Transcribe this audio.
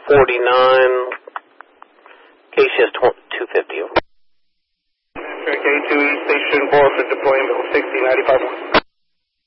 49, KCS 250. K2E Station 4 for deployment 6095.